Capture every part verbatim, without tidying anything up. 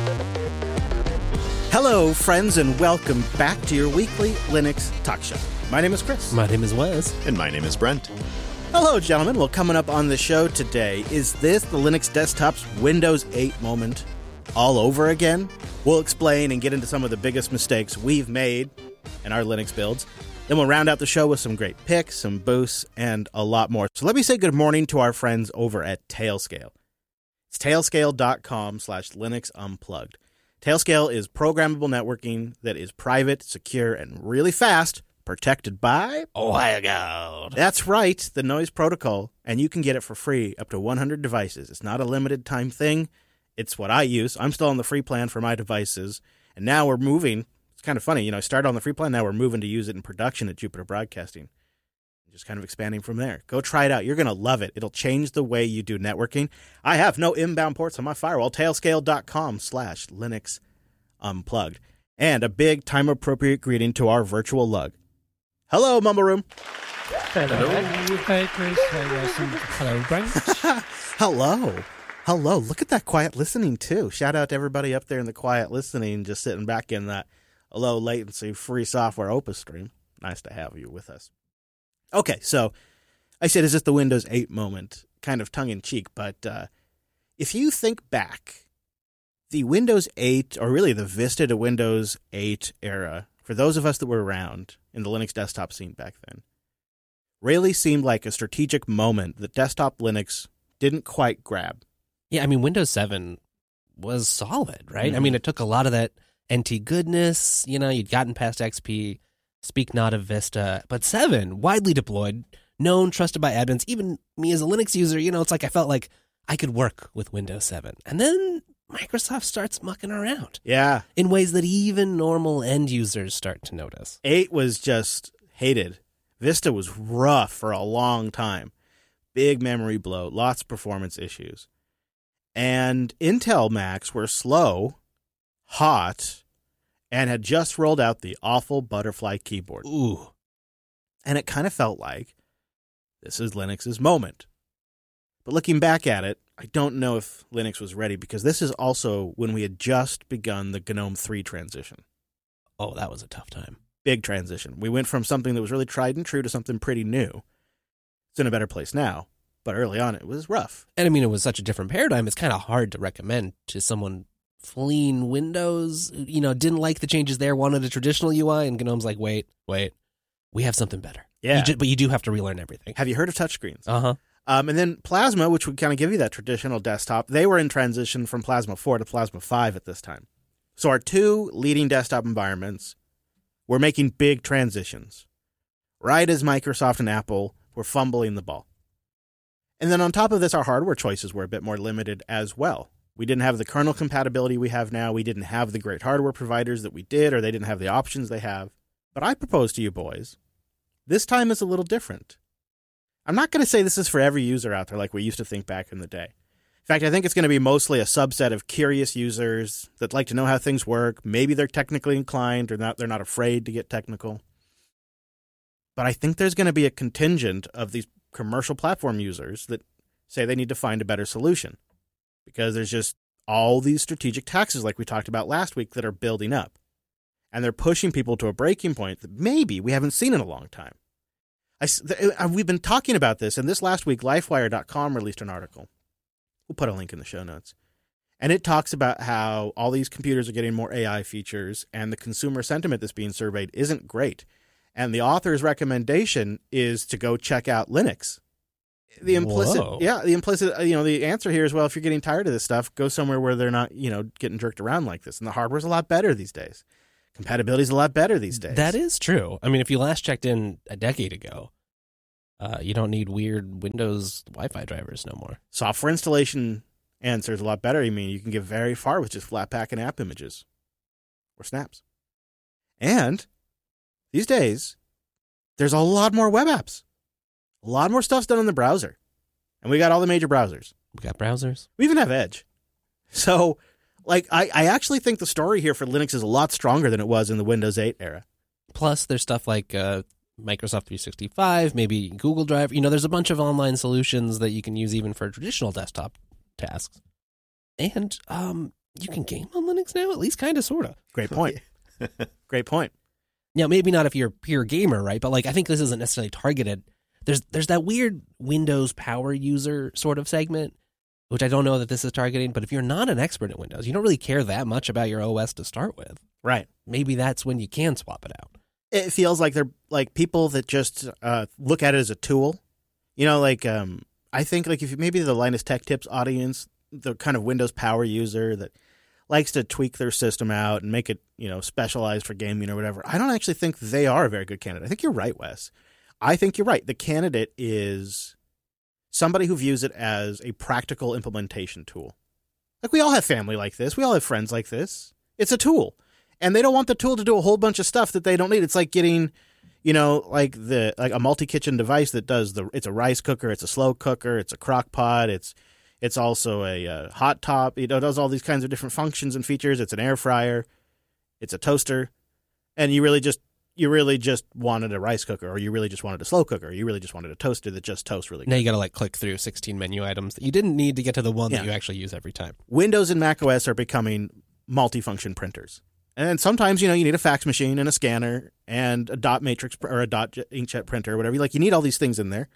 Hello, friends, and welcome back to your weekly Linux talk show. My name is Chris. My name is Wes. And my name is Brent. Hello, gentlemen. Well, coming up on the show today, is this the Linux desktop's Windows eight moment all over again? We'll explain and get into some of the biggest mistakes we've made in our Linux builds. Then we'll round out the show with some great picks, some boosts, and a lot more. So let me say good morning to our friends over at Tailscale. It's tailscale.com slash Linux Unplugged. Tailscale is programmable networking that is private, secure, and really fast, protected by WireGuard. That's right, the noise protocol, and you can get it for free up to one hundred devices. It's not a limited time thing. It's what I use. I'm still on the free plan for my devices, and now we're moving. It's kind of funny, you know, I started on the free plan, now we're moving to use it in production at Jupiter Broadcasting. Just kind of expanding from there. Go try it out. You're going to love it. It'll change the way you do networking. I have no inbound ports on my firewall. Tailscale.com slash Linux Unplugged. And a big time-appropriate greeting to our virtual lug. Hello, Mumble Room. Hello. Hey, Chris. Hey, Wes. Hello, Brent. Hello. Hello. Look at that quiet listening, too. Shout out to everybody up there in the quiet listening, just sitting back in that low latency free software Opus stream. Nice to have you with us. Okay, so I said, is this the Windows eight moment? Kind of tongue-in-cheek, but uh, if you think back, the Windows eight, or really the Vista to Windows eight era, for those of us that were around in the Linux desktop scene back then, really seemed like a strategic moment that desktop Linux didn't quite grab. Yeah, I mean, Windows seven was solid, right? Mm-hmm. I mean, it took a lot of that N T goodness. You know, you'd gotten past X P. Speak not of Vista, but seven, widely deployed, known, trusted by admins. Even me as a Linux user, you know, it's like I felt like I could work with Windows seven. And then Microsoft starts mucking around. Yeah. In ways that even normal end users start to notice. eight was just hated. Vista was rough for a long time. Big memory blow, lots of performance issues. And Intel Macs were slow, hot, and had just rolled out the awful butterfly keyboard. Ooh. And it kind of felt like this is Linux's moment. But looking back at it, I don't know if Linux was ready, because this is also when we had just begun the GNOME three transition. Oh, that was a tough time. Big transition. We went from something that was really tried and true to something pretty new. It's in a better place now, but early on it was rough. And I mean, it was such a different paradigm, it's kind of hard to recommend to someone fleeing Windows, you know, didn't like the changes there, wanted a traditional U I, and GNOME's like, wait, wait, we have something better. Yeah. You ju- but you do have to relearn everything. Have you heard of touchscreens? Uh-huh. Um, and then Plasma, which would kind of give you that traditional desktop, they were in transition from Plasma four to Plasma five at this time. So our two leading desktop environments were making big transitions, right as Microsoft and Apple were fumbling the ball. And then on top of this, our hardware choices were a bit more limited as well. We didn't have the kernel compatibility we have now. We didn't have the great hardware providers that we did, or they didn't have the options they have. But I propose to you boys, this time is a little different. I'm not going to say this is for every user out there like we used to think back in the day. In fact, I think it's going to be mostly a subset of curious users that like to know how things work. Maybe they're technically inclined, or not, they're not afraid to get technical. But I think there's going to be a contingent of these commercial platform users that say they need to find a better solution, because there's just all these strategic taxes like we talked about last week that are building up. And they're pushing people to a breaking point that maybe we haven't seen in a long time. I, we've been talking about this, and this last week, Lifewire dot com released an article. We'll put a link in the show notes. And it talks about how all these computers are getting more A I features, and the consumer sentiment that's being surveyed isn't great. And the author's recommendation is to go check out Linux. The implicit, Whoa. yeah, the implicit, you know, the answer here is, well, if you're getting tired of this stuff, go somewhere where they're not, you know, getting jerked around like this. And the hardware's a lot better these days. Compatibility's a lot better these days. That is true. I mean, if you last checked in a decade ago, uh, you don't need weird Windows Wi-Fi drivers no more. Software installation answer is a lot better. I mean, you can get very far with just Flatpak and app images or snaps. And these days, there's a lot more web apps. A lot more stuff's done in the browser. And we got all the major browsers. We got browsers. We even have Edge. So, like, I, I actually think the story here for Linux is a lot stronger than it was in the Windows eight era. Plus, there's stuff like uh, Microsoft three sixty-five, maybe Google Drive. You know, there's a bunch of online solutions that you can use even for traditional desktop tasks. And um, you can game on Linux now, at least kind of, sort of. Great point. Great point. Now, maybe not if you're a pure gamer, right? But like, I think this isn't necessarily targeted. There's there's that weird Windows power user sort of segment, which I don't know that this is targeting. But if you're not an expert at Windows, you don't really care that much about your O S to start with. Right. Maybe that's when you can swap it out. It feels like they're like people that just uh, look at it as a tool. You know, like um, I think like if you, maybe the Linus Tech Tips audience, the kind of Windows power user that likes to tweak their system out and make it, you know, specialized for gaming or whatever. I don't actually think they are a very good candidate. I think you're right, Wes. I think you're right. The candidate is somebody who views it as a practical implementation tool. Like we all have family like this. We all have friends like this. It's a tool. And they don't want the tool to do a whole bunch of stuff that they don't need. It's like getting, you know, like the like a multi-kitchen device that does the, it's a rice cooker, it's a slow cooker, it's a crock pot, it's it's also a uh, hot top, you know, it does all these kinds of different functions and features. It's an air fryer, it's a toaster, and you really just you really just wanted a rice cooker, or you really just wanted a slow cooker, or you really just wanted a toaster that just toasts really good. Now you got to like click through sixteen menu items that you didn't need to get to the one Yeah. that you actually use every time. Windows and macOS are becoming multifunction printers. And then sometimes, you know, you need a fax machine and a scanner and a dot matrix pr- or a dot inkjet printer or whatever. Like, you need all these things in there.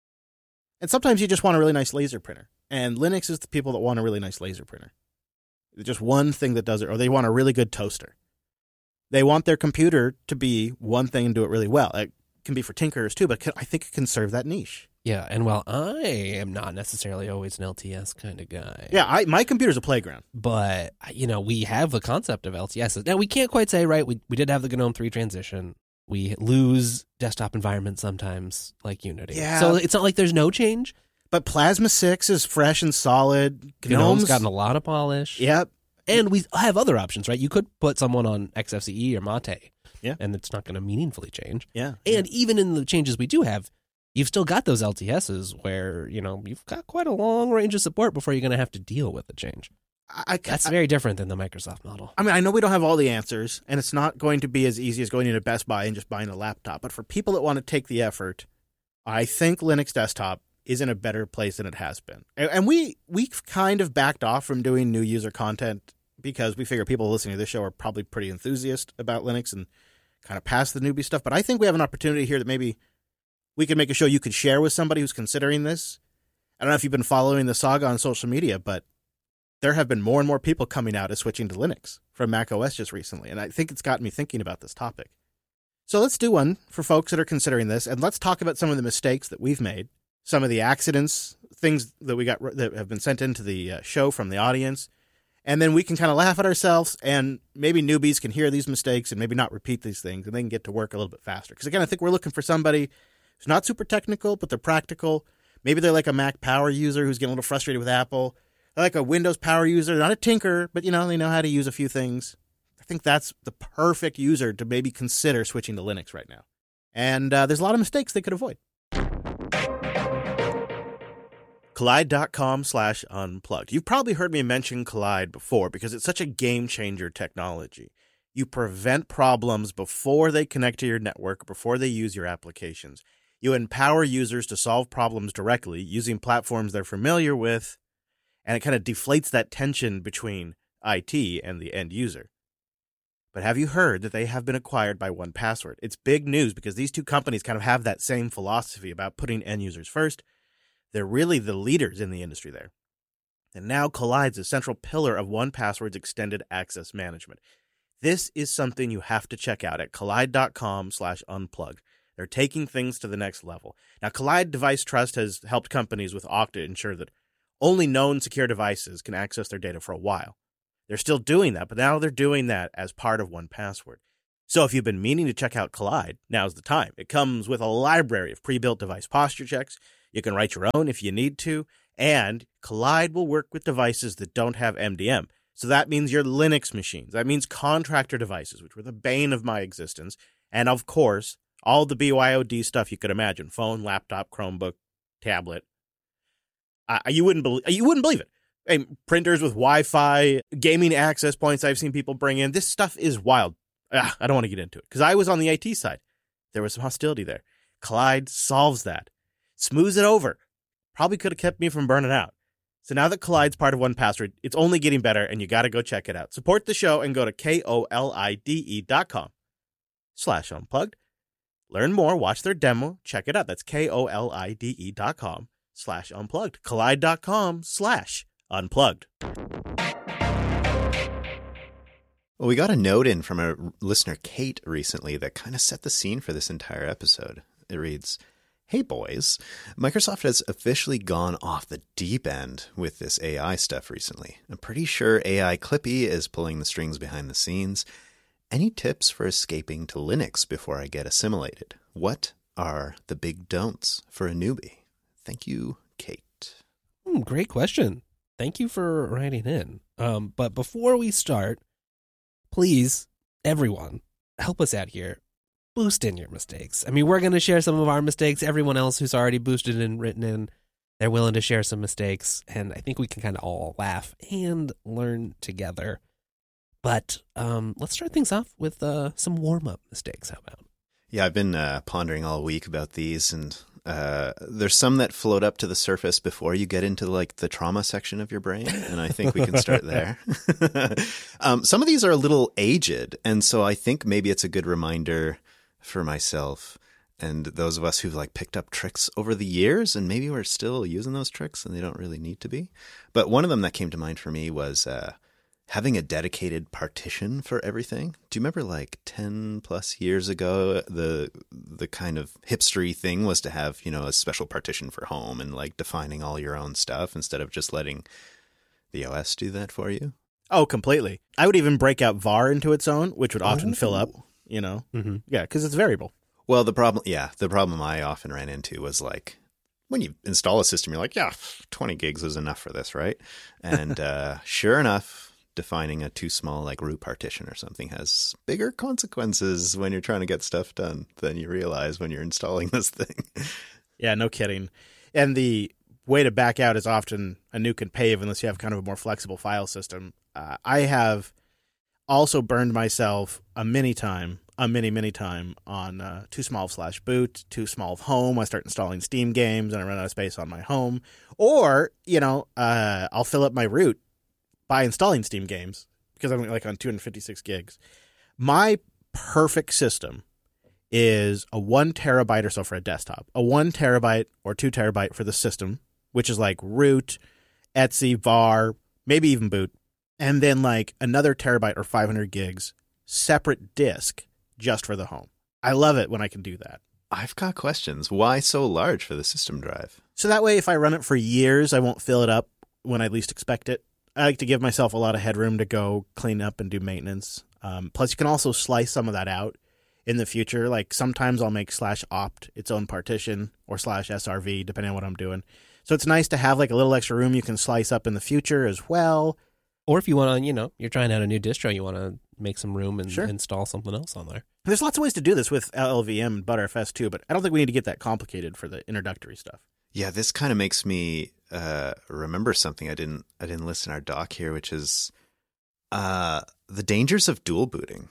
And sometimes you just want a really nice laser printer. And Linux is the people that want a really nice laser printer. Just one thing that does it, or they want a really good toaster. They want their computer to be one thing and do it really well. It can be for tinkerers too, but can, I think it can serve that niche. Yeah, and while I am not necessarily always an L T S kind of guy, Yeah, I, my computer's a playground. but you know, we have the concept of L T Ss. Now we can't quite say, right, we we did have the GNOME three transition. We lose desktop environments sometimes, like Unity. Yeah. So it's not like there's no change. But Plasma six is fresh and solid. GNOME's Gnome's gotten a lot of polish. Yep. And we have other options, right? You could put someone on X F C E or Mate. Yeah. And it's not going to meaningfully change. Yeah. And even in the changes we do have, you've still got those L T Ss where, you know, you've got quite a long range of support before you're going to have to deal with the change. I, I, That's I, very different than the Microsoft model. I mean, I know we don't have all the answers, and it's not going to be as easy as going into Best Buy and just buying a laptop. But for people that want to take the effort, I think Linux Desktop is in a better place than it has been. And, and we, we've kind of backed off from doing new user content because we figure people listening to this show are probably pretty enthusiastic about Linux and kind of past the newbie stuff. But I think we have an opportunity here that maybe we could make a show you could share with somebody who's considering this. I don't know if you've been following the saga on social media, but there have been more and more people coming out as switching to Linux from macOS just recently. And I think it's gotten me thinking about this topic. So let's do one for folks that are considering this. And let's talk about some of the mistakes that we've made, some of the accidents, things that we got that have been sent into the uh, show from the audience. And then we can kind of laugh at ourselves, and maybe newbies can hear these mistakes and maybe not repeat these things, and they can get to work a little bit faster. Because again, I think we're looking for somebody who's not super technical, but they're practical. Maybe they're like a Mac power user who's getting a little frustrated with Apple. They're like a Windows power user, not a tinker, but you know, they know how to use a few things. I think that's the perfect user to maybe consider switching to Linux right now. And uh, there's a lot of mistakes they could avoid. Collide.com slash unplugged. You've probably heard me mention Collide before because it's such a game-changer technology. You prevent problems before they connect to your network, before they use your applications. You empower users to solve problems directly using platforms they're familiar with, and it kind of deflates that tension between I T and the end user. But have you heard that they have been acquired by one password? It's big news because these two companies kind of have that same philosophy about putting end users first. They're really the leaders in the industry there. And now Collide's a central pillar of one password's extended access management. This is something you have to check out at collide.com slash unplug. They're taking things to the next level. Now, Collide Device Trust has helped companies with Okta ensure that only known secure devices can access their data for a while. They're still doing that, but now they're doing that as part of one password. So if you've been meaning to check out Collide, now's the time. It comes with a library of pre-built device posture checks. You can write your own if you need to, and Collide will work with devices that don't have M D M. So that means your Linux machines. That means contractor devices, which were the bane of my existence. And of course, all the B Y O D stuff you could imagine: phone, laptop, Chromebook, tablet. Uh, you wouldn't believe you wouldn't believe it. Hey, printers with Wi-Fi, gaming access points I've seen people bring in. This stuff is wild. Ugh, I don't want to get into it because I was on the I T side. There was some hostility there. Collide solves that. Smooths it over. Probably could have kept me from burning out. So now that Collide's part of one Password, it's only getting better, and you got to go check it out. Support the show and go to K-O-L-I-D-E dot com slash unplugged. Learn more, watch their demo, check it out. That's K-O-L-I-D-E dot com slash unplugged. Collide dot com slash unplugged. Well, we got a note in from a listener, Kate, recently that kind of set the scene for this entire episode. It reads, "Hey boys, Microsoft has officially gone off the deep end with this A I stuff recently. I'm pretty sure A I Clippy is pulling the strings behind the scenes. Any tips for escaping to Linux before I get assimilated? What are the big don'ts for a newbie? Thank you, Kate." Hmm, great question. Thank you for writing in. Um, but before we start, please, everyone, help us out here. Boost in your mistakes. I mean, we're going to share some of our mistakes. Everyone else who's already boosted and written in, they're willing to share some mistakes. And I think we can kind of all laugh and learn together. But um, let's start things off with uh, some warm-up mistakes. How about? Yeah, I've been uh, pondering all week about these, and uh, there's some that float up to the surface before you get into like the trauma section of your brain, and I think we can start there. um, some of these are a little aged, and so I think maybe it's a good reminder for myself and those of us who've like picked up tricks over the years, and maybe we're still using those tricks and they don't really need to be. But one of them that came to mind for me was uh, having a dedicated partition for everything. Do you remember like ten plus years ago, the the kind of hipstery thing was to have, you know, a special partition for home and like defining all your own stuff instead of just letting the O S do that for you? Oh, completely. I would even break out var into its own, which would often Oh. fill up, you know? Mm-hmm. Yeah, because it's variable. Well, the problem, yeah, the problem I often ran into was like, when you install a system, you're like, yeah, twenty gigs is enough for this, right? And uh, sure enough, defining a too small like root partition or something has bigger consequences when you're trying to get stuff done than you realize when you're installing this thing. Yeah, no kidding. And the way to back out is often a nuke and pave unless you have kind of a more flexible file system. Uh, I have also burned myself a many time, a many, many time on uh, too small of slash boot, too small of home. I start installing Steam games and I run out of space on my home. Or, you know, uh, I'll fill up my root by installing Steam games because I'm like on two hundred fifty-six gigs. My perfect system is a one terabyte or so for a desktop, a one terabyte or two terabyte for the system, which is like root, etc, var, maybe even boot, and then like another terabyte or five hundred gigs separate disk just for the home. I love it when I can do that. I've got questions. Why so large for the system drive? So that way, if I run it for years, I won't fill it up when I least expect it. I like to give myself a lot of headroom to go clean up and do maintenance. Um, plus, you can also slice some of that out in the future. Like sometimes I'll make slash opt its own partition or slash S R V, depending on what I'm doing. So it's nice to have like a little extra room you can slice up in the future as well. Or if you want to, you know, you're trying out a new distro, you want to make some room and Sure. install something else on there. There's lots of ways to do this with L L V M and Btrfs too, but I don't think we need to get that complicated for the introductory stuff. Yeah, this kind of makes me uh, remember something I didn't I didn't list in our doc here, which is uh, the dangers of dual booting.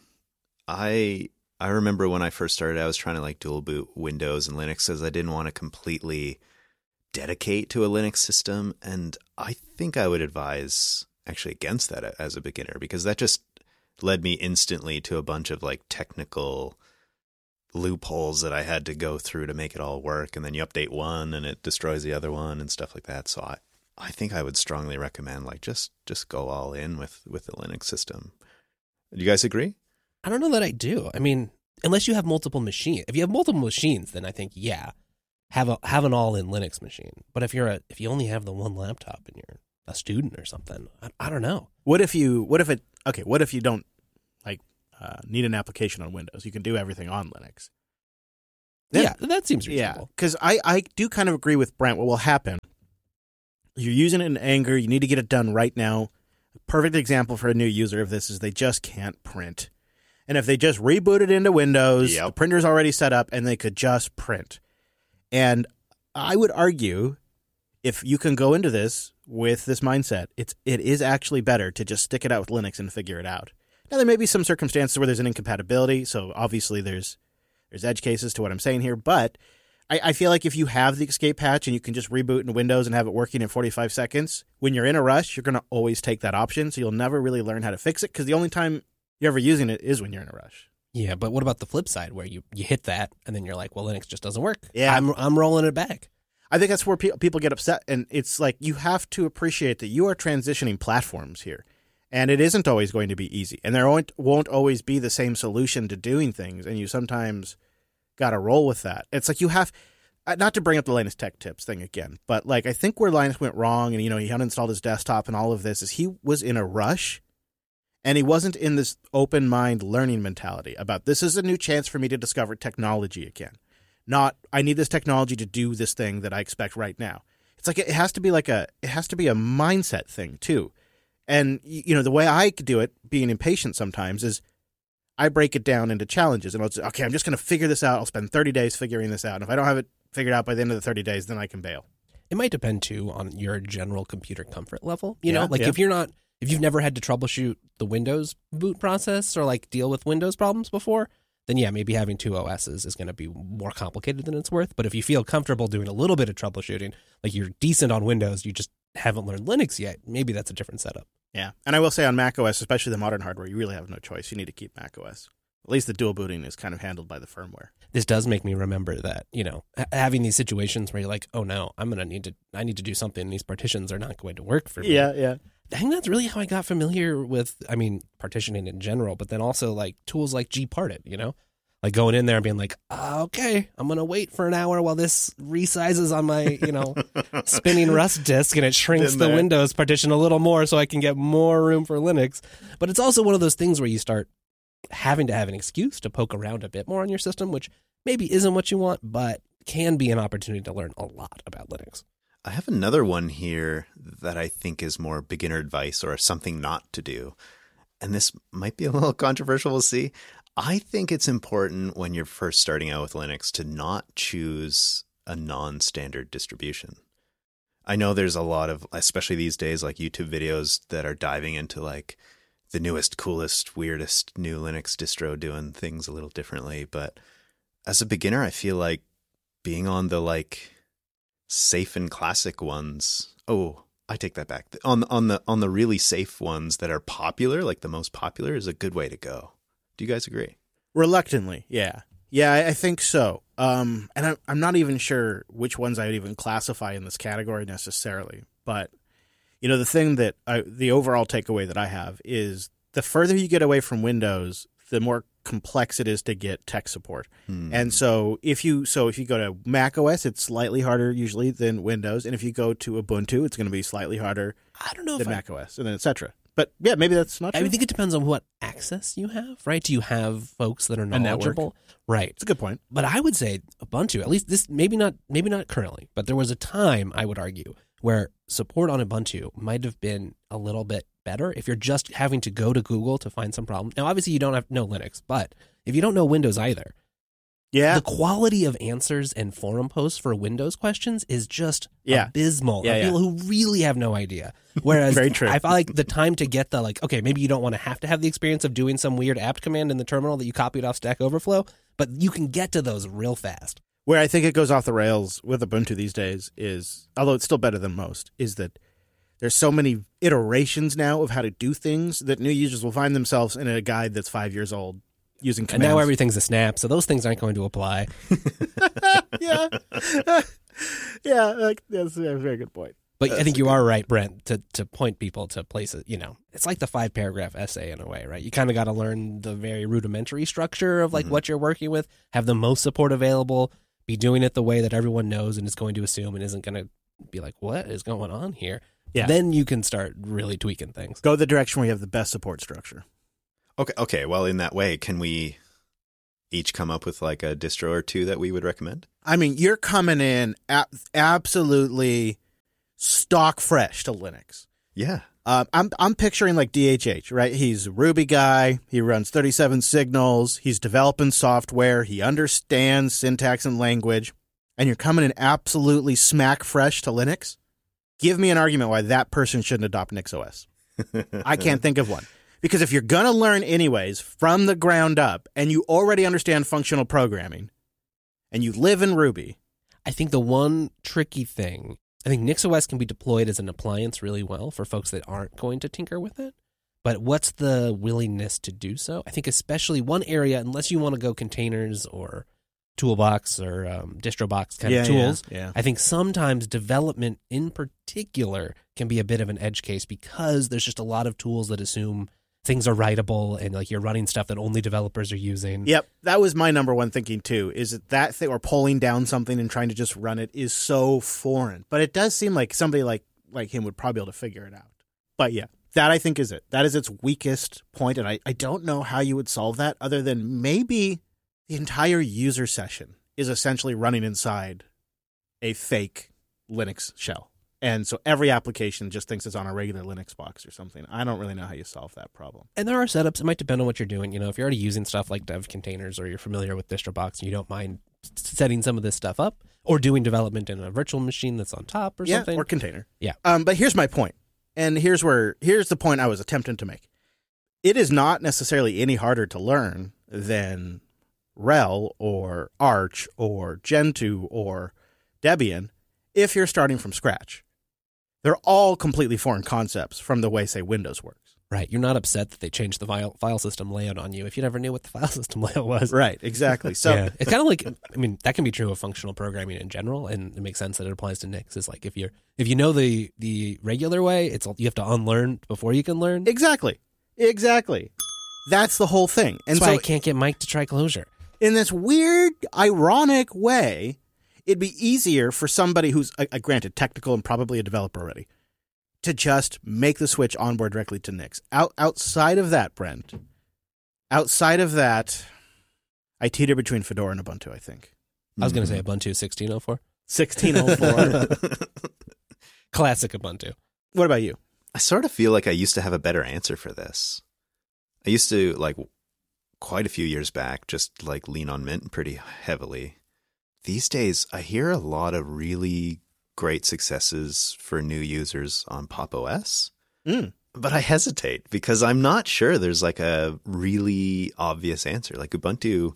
I I remember when I first started, I was trying to like dual boot Windows and Linux because I didn't want to completely dedicate to a Linux system, and I think I would advise actually against that as a beginner because that just led me instantly to a bunch of like technical loopholes that I had to go through to make it all work. And then you update one and it destroys the other one and stuff like that. So I, I think I would strongly recommend like just, just go all in with, with the Linux system. Do you guys agree? I don't know that I do. I mean, unless you have multiple machines. If you have multiple machines, then I think, yeah, have a have an all-in Linux machine. But if you're a if you only have the one laptop and you're a student or something, I, I don't know. What if you, what if it, okay, what if you don't like uh, need an application on Windows? You can do everything on Linux. Then, yeah, that seems Yeah, reasonable. because I, I do kind of agree with Brent. What will happen, you're using it in anger, you need to get it done right now. A perfect example for a new user of this is they just can't print. And if they just reboot it into Windows, Yep. the printer's already set up, and they could just print. And I would argue, if you can go into this with this mindset, it's it is actually better to just stick it out with Linux and figure it out. Now, there may be some circumstances where there's an incompatibility, so obviously there's there's edge cases to what I'm saying here, but I, I feel like if you have the escape hatch and you can just reboot in Windows and have it working in forty-five seconds, when you're in a rush, you're going to always take that option. So you'll never really learn how to fix it because the only time you're ever using it is when you're in a rush. Yeah, but what about the flip side where you, you hit that and then you're like, well, Linux just doesn't work. Yeah. I'm I'm rolling it back. I think that's where pe- people get upset. And it's like you have to appreciate that you are transitioning platforms here. And it isn't always going to be easy. And there won't, won't always be the same solution to doing things. And you sometimes got to roll with that. It's like you have, not to bring up the Linus Tech Tips thing again, but like I think where Linus went wrong and, you know, he uninstalled his desktop and all of this is he was in a rush and he wasn't in this open mind learning mentality about this is a new chance for me to discover technology again. Not, I need this technology to do this thing that I expect right now. It's like, it has to be like a, it has to be a mindset thing too. And, you know, the way I could do it, being impatient sometimes, is I break it down into challenges. And I'll say, okay, I'm just going to figure this out. I'll spend thirty days figuring this out. And if I don't have it figured out by the end of the thirty days, then I can bail. It might depend, too, on your general computer comfort level. You Yeah, know, like yeah. if you're not, if you've never had to troubleshoot the Windows boot process or like deal with Windows problems before, then yeah, maybe having two O Ss is going to be more complicated than it's worth. But if you feel comfortable doing a little bit of troubleshooting, like you're decent on Windows, you just haven't learned Linux yet, maybe that's a different setup. Yeah. And I will say on macOS, especially the modern hardware, you really have no choice. You need to keep macOS. At least the dual booting is kind of handled by the firmware. This does make me remember that, you know, ha- having these situations where you're like, oh no, I'm going to need to, I need to do something. These partitions are not going to work for me. Yeah, yeah. I think that's really how I got familiar with, I mean, partitioning in general, but then also like tools like gparted, you know? Like going in there and being like, oh, okay, I'm going to wait for an hour while this resizes on my, you know, spinning Rust disk and it shrinks Been the there. Windows partition a little more so I can get more room for Linux. But it's also one of those things where you start having to have an excuse to poke around a bit more on your system, which maybe isn't what you want, but can be an opportunity to learn a lot about Linux. I have another one here that I think is more beginner advice or something not to do. And this might be a little controversial, we'll see. I think it's important when you're first starting out with Linux to not choose a non-standard distribution. I know there's a lot of, especially these days, like YouTube videos that are diving into like the newest, coolest, weirdest new Linux distro doing things a little differently. But as a beginner, I feel like being on the like safe and classic ones. Oh, I take that back. On on the on the really safe ones that are popular, like the most popular, is a good way to go. Do you guys agree? Reluctantly, yeah. Yeah, I, I think so. Um, and I'm, I'm not even sure which ones I would even classify in this category necessarily. But, you know, the thing that I, the overall takeaway that I have is the further you get away from Windows, the more complex it is to get tech support. Hmm. And so if you so if you go to Mac O S, it's slightly harder usually than Windows. And if you go to Ubuntu, it's going to be slightly harder I don't know than if I, Mac O S, and then et cetera. But yeah, maybe that's not true. I think it depends on what access you have, right? Do you have folks that are network. knowledgeable? Right. It's a good point. But I would say Ubuntu, at least this, maybe not, maybe not currently, but there was a time, I would argue, where support on Ubuntu might have been a little bit better if you're just having to go to Google to find some problem. Now, obviously, you don't have to know Linux, but if you don't know Windows either, Yeah. the quality of answers and forum posts for Windows questions is just Yeah. abysmal. Yeah, of yeah. people who really have no idea. Whereas Very true. I feel like the time to get the, like, okay, maybe you don't want to have to have the experience of doing some weird apt command in the terminal that you copied off Stack Overflow, but you can get to those real fast. Where I think it goes off the rails with Ubuntu these days is, although it's still better than most, is that there's so many iterations now of how to do things that new users will find themselves in a guide that's five years old using And commands. now everything's a snap, so those things aren't going to apply. yeah. yeah, like, that's a very good point. But I think you are right, Brent, to, to point people to places, you know, it's like the five paragraph essay in a way, right? You kind of got to learn the very rudimentary structure of like Mm-hmm. what you're working with, have the most support available, be doing it the way that everyone knows and is going to assume and isn't going to be like, what is going on here? Yeah. Then you can start really tweaking things. Go the direction where you have the best support structure. Okay, okay. Well, in that way, can we each come up with like a distro or two that we would recommend? I mean, you're coming in a- absolutely stock fresh to Linux. Yeah. Um, I'm I'm picturing like D H H, right? He's a Ruby guy. He runs thirty-seven signals. He's developing software. He understands syntax and language. And you're coming in absolutely smack fresh to Linux. Give me an argument why that person shouldn't adopt NixOS. I can't think of one. Because if you're going to learn anyways from the ground up and you already understand functional programming and you live in Ruby, I think the one tricky thing, I think NixOS can be deployed as an appliance really well for folks that aren't going to tinker with it. But what's the willingness to do so? I think especially one area, unless you want to go containers or Toolbox or um, DistroBox kind Yeah, of tools, yeah, yeah. I think sometimes development in particular can be a bit of an edge case because there's just a lot of tools that assume things are writable and like you're running stuff that only developers are using. Yep, that was my number one thinking too, is that that thing, or pulling down something and trying to just run it, is so foreign. But it does seem like somebody like, like him would probably be able to figure it out. But yeah, that I think is it. That is its weakest point, and I, I don't know how you would solve that other than maybe the entire user session is essentially running inside a fake Linux shell. And so every application just thinks it's on a regular Linux box or something. I don't really know how you solve that problem. And there are setups. It might depend on what you're doing. You know, if you're already using stuff like dev containers or you're familiar with DistroBox and you don't mind setting some of this stuff up or doing development in a virtual machine that's on top or yeah, something. or container. Yeah. Um, but here's my point. And here's where here's the point I was attempting to make. It is not necessarily any harder to learn than RHEL or Arch or Gentoo or Debian if you're starting from scratch. They're all completely foreign concepts from the way, say, Windows works. Right. You're not upset that they changed the file, file system layout on you if you never knew what the file system layout was. Right, exactly. So yeah. It's kind of like, I mean, that can be true of functional programming in general, and it makes sense that it applies to Nix. Is like if you're if you know the the regular way, it's you have to unlearn before you can learn. Exactly. Exactly. That's the whole thing. And That's so why I can't get Mike to try Clojure. in this weird, ironic way, it'd be easier for somebody who's, uh, granted, technical and probably a developer already, to just make the switch onboard directly to Nix. Out, outside of that, Brent, outside of that, I teeter between Fedora and Ubuntu, I think. I was going to say Ubuntu sixteen oh four. sixteen oh four. Classic Ubuntu. What about you? I sort of feel like I used to have a better answer for this. I used to, like, quite a few years back, just, like, lean on Mint pretty heavily. These days, I hear a lot of really great successes for new users on Pop! O S. Mm. But I hesitate because I'm not sure there's, like, a really obvious answer. Like, Ubuntu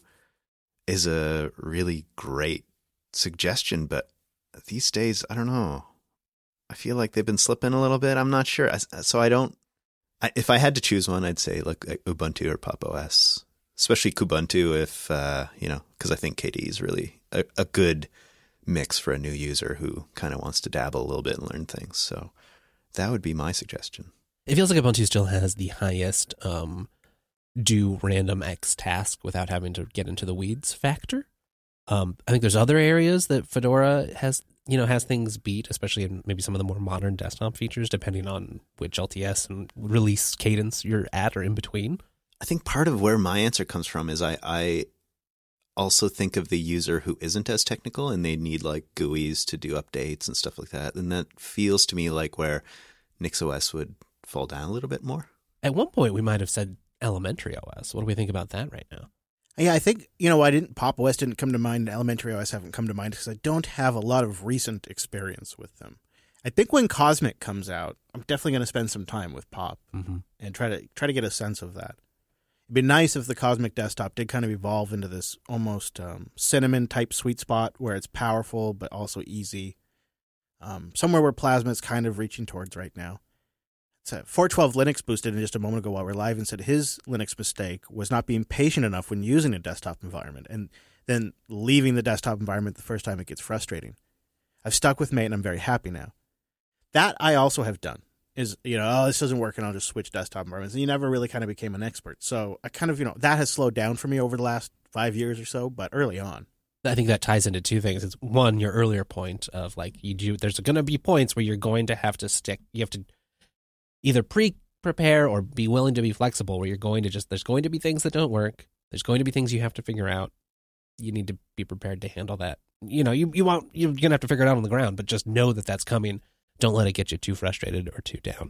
is a really great suggestion, but these days, I don't know. I feel like they've been slipping a little bit. I'm not sure. So I don't, I, if I had to choose one, I'd say like Ubuntu or Pop! O S, especially Kubuntu if, uh, you know, because I think K D E is really a, a good mix for a new user who kind of wants to dabble a little bit and learn things. So that would be my suggestion. It feels like Ubuntu still has the highest um, do random X task without having to get into the weeds factor. Um, I think there's other areas that Fedora has, you know, has things beat, especially in maybe some of the more modern desktop features, depending on which L T S and release cadence you're at or in between. I think part of where my answer comes from is I, I also think of the user who isn't as technical and they need like G U Is to do updates and stuff like that. And that feels to me like where NixOS would fall down a little bit more. At one point, we might have said Elementary O S. What do we think about that right now? Yeah, I think, you know, I didn't, Pop! O S didn't come to mind, Elementary O S haven't come to mind because I don't have a lot of recent experience with them. I think when Cosmic comes out, I'm definitely going to spend some time with Pop Mm-hmm. and try to try to get a sense of that. It'd be nice if the Cosmic desktop did kind of evolve into this almost um, cinnamon type sweet spot where it's powerful but also easy. Um, somewhere where Plasma is kind of reaching towards right now. So four twelve Linux boosted in just a moment ago while we're live and said his Linux mistake was not being patient enough when using a desktop environment and then leaving the desktop environment the first time it gets frustrating. I've stuck with Mate and I'm very happy now. That I also have done is, you know, oh, this doesn't work and I'll just switch desktop environments. And you never really kind of became an expert. So I kind of, you know, that has slowed down for me over the last five years or so, but early on. I think that ties into two things. It's one, your earlier point of like you do, there's going to be points where you're going to have to stick, you have to either pre-prepare or be willing to be flexible where you're going to just, there's going to be things that don't work. There's going to be things you have to figure out. You need to be prepared to handle that. You know, you, you won't, you're going to have to figure it out on the ground, but just know that that's coming. Don't let it get you too frustrated or too down.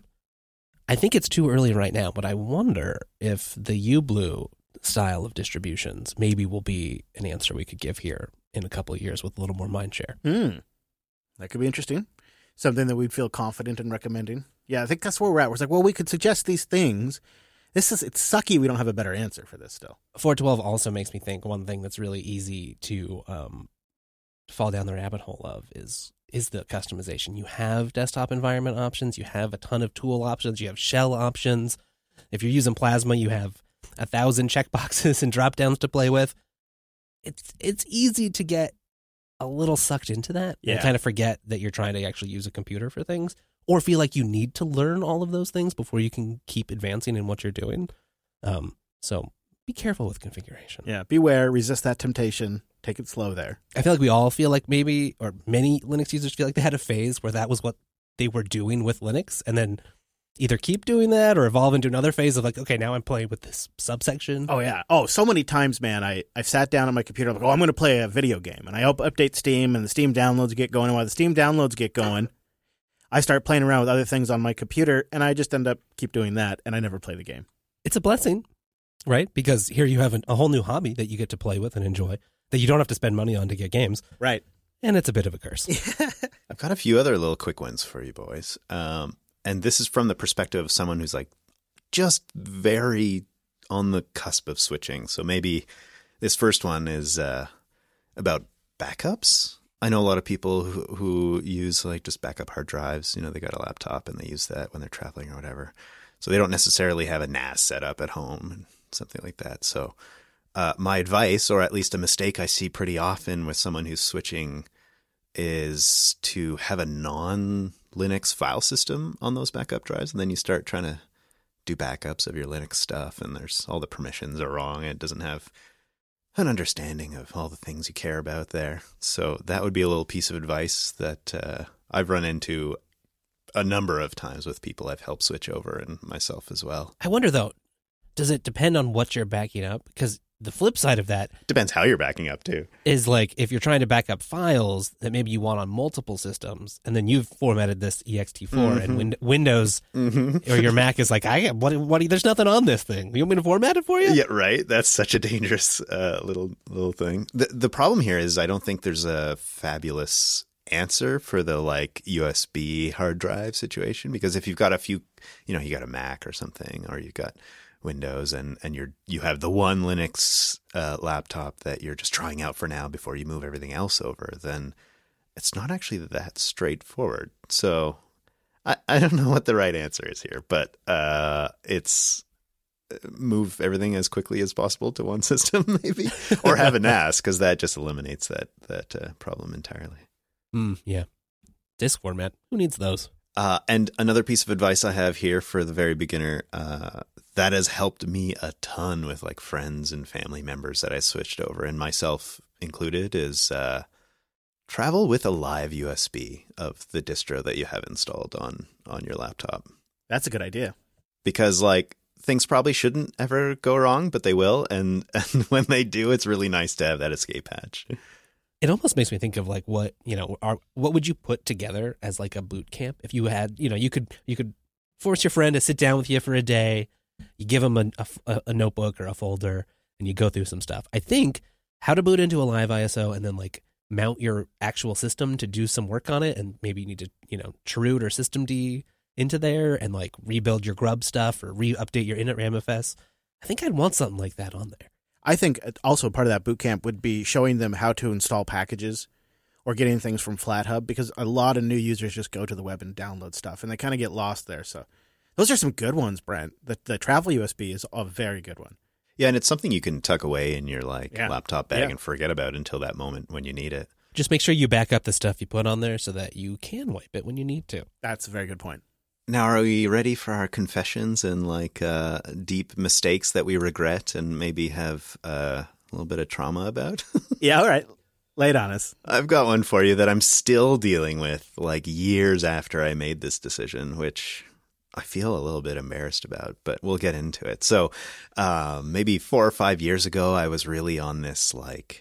I think it's too early right now, but I wonder if the UBlue style of distributions maybe will be an answer we could give here in a couple of years with a little more mind share. Hmm. That could be interesting. Something that we'd feel confident in recommending. Yeah, I think that's where we're at. We're like, well, we could suggest these things. This is, it's sucky we don't have a better answer for this still. four twelve also makes me think one thing that's really easy to um, fall down the rabbit hole of is is the customization. You have desktop environment options, you have a ton of tool options, you have shell options. If you're using Plasma, you have a thousand checkboxes and drop downs to play with. It's it's easy to get a little sucked into that Yeah. and kind of forget that you're trying to actually use a computer for things, or feel like you need to learn all of those things before you can keep advancing in what you're doing. Um, so be careful with configuration. Yeah, beware, resist that temptation. Take it slow there. I feel like we all feel like maybe, or many Linux users feel like they had a phase where that was what they were doing with Linux, and then either keep doing that or evolve into another phase of like, okay, now I'm playing with this subsection. Oh, yeah. Oh, so many times, man, I, I've sat down on my computer, like, oh, I'm going to play a video game. And I up- update Steam, and the Steam downloads get going. And while the Steam downloads get going, I start playing around with other things on my computer, and I just end up keep doing that, and I never play the game. It's a blessing, right? Because here you have an, a whole new hobby that you get to play with and enjoy that you don't have to spend money on to get games. Right. And it's a bit of a curse. I've got a few other little quick ones for you boys. Um, and this is from the perspective of someone who's like just very on the cusp of switching. So maybe this first one is uh, about backups. I know a lot of people who, who use like just backup hard drives. You know, they got a laptop and they use that when they're traveling or whatever. So they don't necessarily have a N A S set up at home and something like that. So uh, my advice, or at least a mistake I see pretty often with someone who's switching, is to have a non-Linux file system on those backup drives. And then you start trying to do backups of your Linux stuff, and there's all the permissions are wrong. It doesn't have an understanding of all the things you care about there. So that would be a little piece of advice that uh, I've run into a number of times with people I've helped switch over, and myself as well. I wonder, though, does it depend on what you're backing up? Because the flip side of that Depends how you're backing up too. is like if you're trying to back up files that maybe you want on multiple systems, and then you've formatted this E X T four Mm-hmm. and win- Windows Mm-hmm. or your Mac is like, I what what there's nothing on this thing. You want me to format it for you? Yeah, right. That's such a dangerous uh, little little thing. The the problem here is I don't think there's a fabulous answer for the like U S B hard drive situation, because if you've got a few, you know, you got a Mac or something, or you've got Windows, and and you're you have the one Linux uh, laptop that you're just trying out for now before you move everything else over, then it's not actually that straightforward. So I, I don't know what the right answer is here, but uh, it's move everything as quickly as possible to one system, maybe, or have an N A S, because that just eliminates that that uh, problem entirely. Mm, yeah. Disk format. Who needs those? Uh, and another piece of advice I have here for the very beginner, uh, that has helped me a ton with like friends and family members that I switched over, and myself included, is uh, travel with a live U S B of the distro that you have installed on on your laptop. That's a good idea. Because like things probably shouldn't ever go wrong, but they will, and, and when they do, it's really nice to have that escape hatch. It almost makes me think of like what, you know, are, what would you put together as like a boot camp? If you had, you know, you could you could force your friend to sit down with you for a day, you give them a, a, a notebook or a folder, and you go through some stuff. I think how to boot into a live I S O and then like mount your actual system to do some work on it, and maybe you need to, you know, chroot or systemd into there and like rebuild your grub stuff or re-update your init ramfs. I think I'd want something like that on there. I think also part of that boot camp would be showing them how to install packages or getting things from FlatHub, because a lot of new users just go to the web and download stuff, and they kind of get lost there. So those are some good ones, Brent. The, the travel U S B is a very good one. Yeah, and it's something you can tuck away in your like Yeah. laptop bag Yeah. and forget about until that moment when you need it. Just make sure you back up the stuff you put on there so that you can wipe it when you need to. That's a very good point. Now, are we ready for our confessions and like uh, deep mistakes that we regret and maybe have uh, a little bit of trauma about? Yeah, all right. Lay it on us. I've got one for you that I'm still dealing with like years after I made this decision, which I feel a little bit embarrassed about, but we'll get into it. So uh, maybe four or five years ago, I was really on this like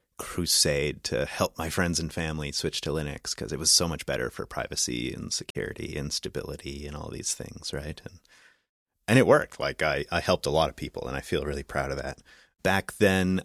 crusade to help my friends and family switch to Linux because it was so much better for privacy and security and stability and all these things, right? And and it worked. Like I, I helped a lot of people, and I feel really proud of that. Back then,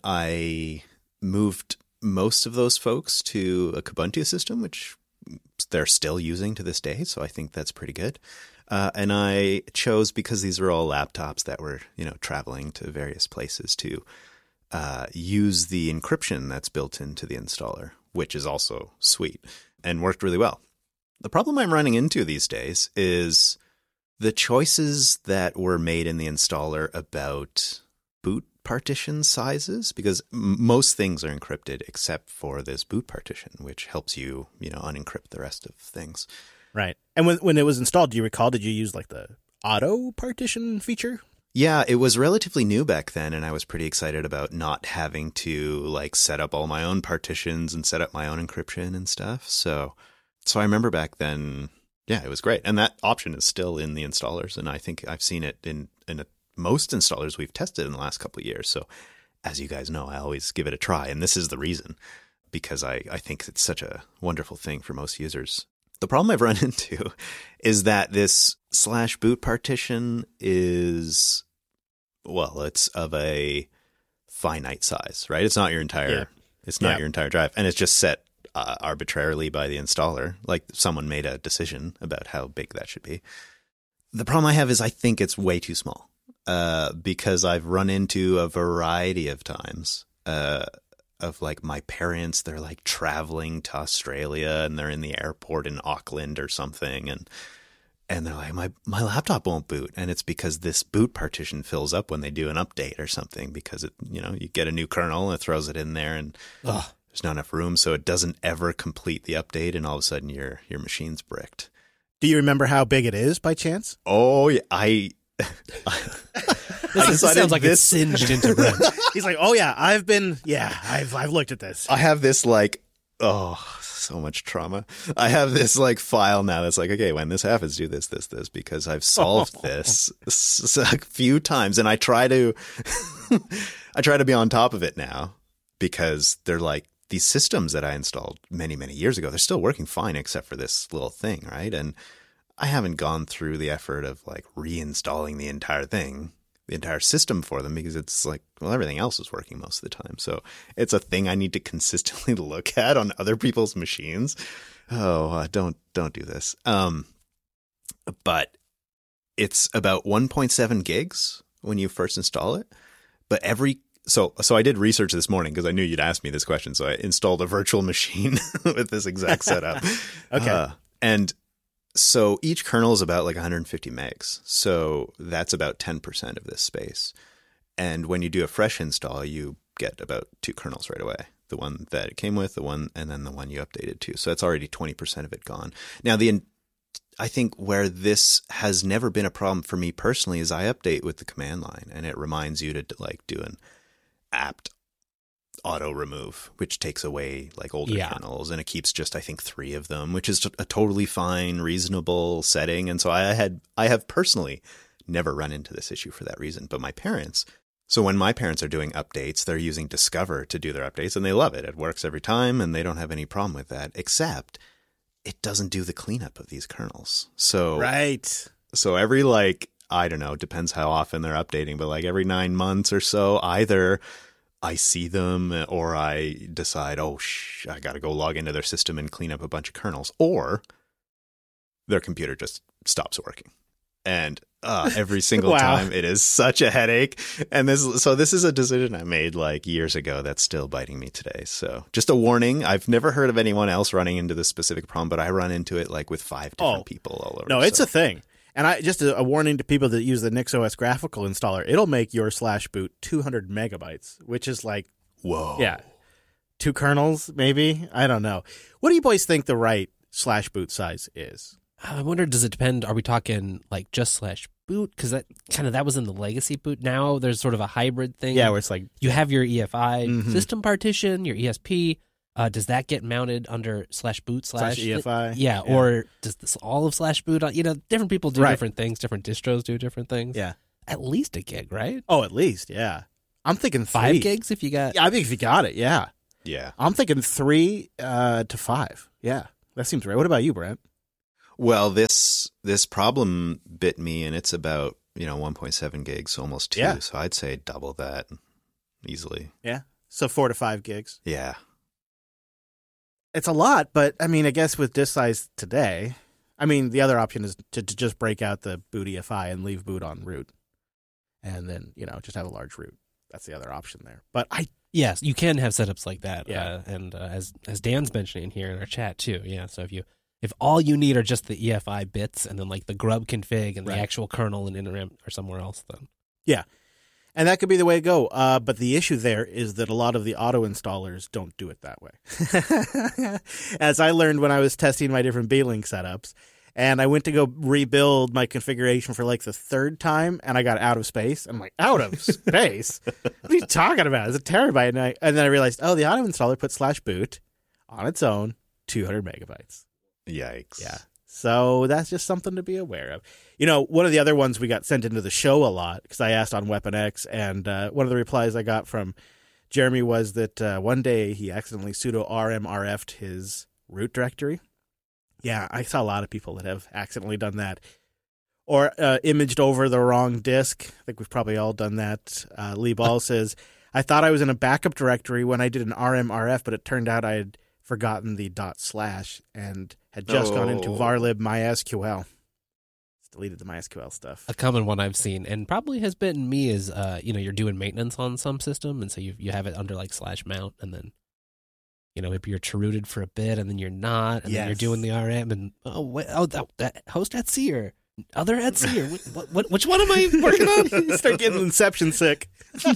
I moved most of those folks to a Kubuntu system, which they're still using to this day. So I think that's pretty good. Uh, and I chose, because these were all laptops that were, you know, traveling to various places, to uh, use the encryption that's built into the installer, which is also sweet and worked really well. The problem I'm running into these days is the choices that were made in the installer about boot partition sizes, because m- most things are encrypted except for this boot partition, which helps you, you know, unencrypt the rest of things. Right. And when when it was installed, do you recall, did you use like the auto partition feature? Yeah, it was relatively new back then, and I was pretty excited about not having to like set up all my own partitions and set up my own encryption and stuff. So, so I remember back then, yeah, it was great. And that option is still in the installers, and I think I've seen it in in a, most installers we've tested in the last couple of years. So, as you guys know, I always give it a try, and this is the reason, because I, I think it's such a wonderful thing for most users. The problem I've run into is that this slash boot partition is, well, it's of a finite size, right? It's not your entire, yeah. it's not yeah. your entire drive, and it's just set uh, arbitrarily by the installer. Like someone made a decision about how big that should be. The problem I have is I think it's way too small, uh, because I've run into a variety of times, uh, of like my parents, they're like traveling to Australia and they're in the airport in Auckland or something. And, and they're like, my, my laptop won't boot. And it's because this boot partition fills up when they do an update or something, because it, you know, you get a new kernel and it throws it in there and Ugh. there's not enough room. So it doesn't ever complete the update. And all of a sudden your, your machine's bricked. Do you remember how big it is by chance? Oh, yeah. I, This, is, this sounds like this... it's singed into Brent. He's like, oh yeah, I've been, yeah, I've I've looked at this. I have this like, oh, so much trauma. I have this like file now that's like, okay, when this happens, do this, this, this, because I've solved oh. this a few times, and I try to, I try to be on top of it now, because they're like these systems that I installed many, many years ago. They're still working fine, except for this little thing, right? And I haven't gone through the effort of like reinstalling the entire thing. The entire system for them, because it's like, well, everything else is working most of the time. So it's a thing I need to consistently look at on other people's machines. Oh, uh, don't, don't do this. Um, but it's about one point seven gigs when you first install it. But every, so, so I did research this morning because I knew you'd ask me this question. So I installed a virtual machine with this exact setup. Okay. Uh, and So each kernel is about like one hundred fifty megs. So that's about ten percent of this space. And when you do a fresh install, you get about two kernels right away. The one that it came with, the one, and then the one you updated to. So that's already twenty percent of it gone. Now, the I think where this has never been a problem for me personally is I update with the command line, and it reminds you to like do an apt auto remove, which takes away like older yeah. kernels, and it keeps just I think three of them, which is a totally fine, reasonable setting. And so I had I have personally never run into this issue for that reason. But my parents, so when my parents are doing updates, they're using Discover to do their updates, and they love it. It works every time, and they don't have any problem with that, except it doesn't do the cleanup of these kernels. So right, so every like I don't know, depends how often they're updating, but like every nine months or so, either I see them or I decide, oh, sh- I got to go log into their system and clean up a bunch of kernels, or their computer just stops working. And uh, every single wow. time it is such a headache. And this, so this is a decision I made like years ago that's still biting me today. So just a warning. I've never heard of anyone else running into this specific problem, but I run into it like with five different oh, people all over. No, it's so. a thing. And I just a, a warning to people that use the NixOS graphical installer. It'll make your slash boot two hundred megabytes, which is like, whoa, yeah, two kernels maybe. I don't know. What do you boys think the right slash boot size is? I wonder, does it depend? Are we talking like just slash boot? Because that kind of that was in the legacy boot. Now there's sort of a hybrid thing. Yeah, where it's like you have your E F I mm-hmm. system partition, your E S P. Uh, does that get mounted under slash boot slash, slash E F I? Yeah, yeah, or does this all of slash boot? You know, different people do right. different things. Different distros do different things. Yeah, at least a gig, right? Oh, at least, yeah. I'm thinking three. five gigs if you got. Yeah, I think if you got it, yeah, yeah. I'm thinking three uh, to five. Yeah, that seems right. What about you, Brent? Well, this this problem bit me, and it's about you know one point seven gigs, so almost two. Yeah. So I'd say double that easily. Yeah, so four to five gigs. Yeah. It's a lot, but I mean, I guess with disk size today, I mean, the other option is to, to just break out the boot E F I and leave boot on root. And then, you know, just have a large root. That's the other option there. But I Yes, you can have setups like that. Yeah. Uh, and uh, as as Dan's mentioning here in our chat too. Yeah. So if you if all you need are just the E F I bits and then like the grub config and Right. the actual kernel and interim or somewhere else, then Yeah. And that could be the way to go. Uh, but the issue there is that a lot of the auto installers don't do it that way. As I learned when I was testing my different Beelink setups, and I went to go rebuild my configuration for like the third time, and I got out of space. I'm like, out of space? What are you talking about? It's a terabyte. And, I, and then I realized, oh, the auto installer put slash boot on its own, two hundred megabytes. Yikes. Yeah. So that's just something to be aware of. You know, one of the other ones we got sent into the show a lot because I asked on Weapon X, and uh, one of the replies I got from Jeremy was that uh, one day he accidentally sudo R M R F'd his root directory. Yeah, I saw a lot of people that have accidentally done that. Or uh, imaged over the wrong disk. I think we've probably all done that. Uh, Lee Ball says, I thought I was in a backup directory when I did an R M R F, but it turned out I had forgotten the dot slash and had just gone into Oh. varlib MySQL. It's deleted the MySQL stuff. a common one I've seen and probably has been me is uh, you know, you're doing maintenance on some system and so you you have it under like slash mount and then you know, maybe you're rooted for a bit and then you're not and then you're Yes. doing the R M and oh wait, oh that, that host etsy or other etsy or what, what which one am I working on? You start getting Inception sick.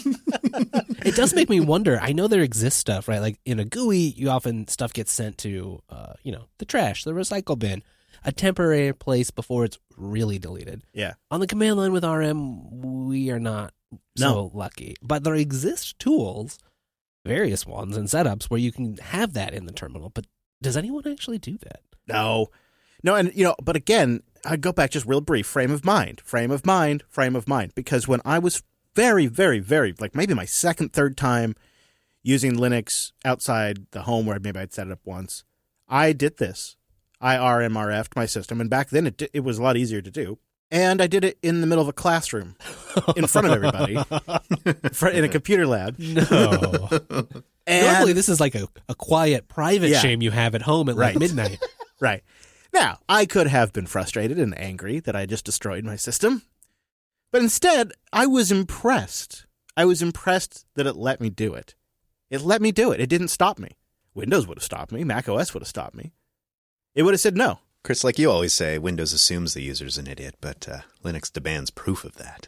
It does make me wonder. I know there exists stuff, right? Like in a G U I, you often stuff gets sent to, uh, you know, the trash, the recycle bin, a temporary place before it's really deleted. Yeah. On the command line with R M, we are not so No. lucky. But there exist tools, various ones and setups where you can have that in the terminal. But does anyone actually do that? No. No, and, you know, but again, I go back just real brief. Frame of mind, frame of mind, frame of mind. Because when I was very, very, very, like maybe my second, third time using Linux outside the home where maybe I'd set it up once, I did this. I R M R F'd my system, and back then it di- it was a lot easier to do. And I did it in the middle of a classroom in front of everybody fr- in a computer lab. No. And, Normally, this is like a, a quiet, private Yeah. shame you have at home at Right. like midnight. Right. Now, I could have been frustrated and angry that I just destroyed my system. But instead, I was impressed. I was impressed that it let me do it. It let me do it. It didn't stop me. Windows would have stopped me. Mac O S would have stopped me. It would have said no. Chris, like you always say, Windows assumes the user's an idiot, but uh, Linux demands proof of that.